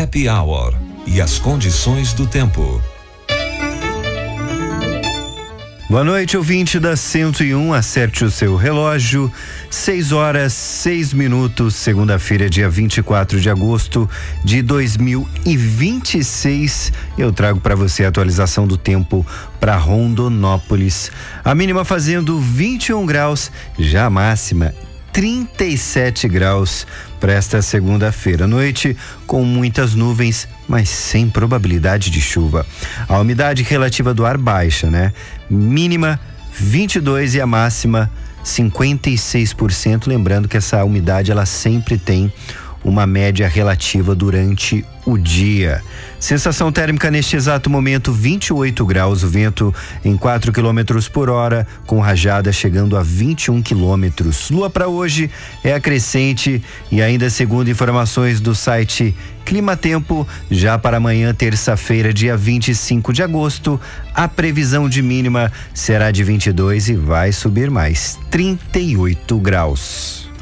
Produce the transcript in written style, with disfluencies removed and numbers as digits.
Happy Hour e as condições do tempo. Boa noite, ouvinte da 101, acerte o seu relógio, 6h06, segunda-feira, dia 24 de agosto de 2026. Eu trago para você a atualização do tempo para Rondonópolis. A mínima fazendo 21 graus, já a máxima 37 graus para esta segunda-feira. Noite com muitas nuvens, mas sem probabilidade de chuva. A umidade relativa do ar baixa, né? Mínima 22 e a máxima 56%. Lembrando que essa umidade ela sempre tem uma média relativa durante o dia. Sensação térmica neste exato momento 28 graus, o vento em 4 km por hora, com rajada chegando a 21 km. Lua para hoje é a crescente e ainda segundo informações do site Climatempo, já para amanhã, terça-feira, dia 25 de agosto, a previsão de mínima será de 22 e vai subir mais 38 graus.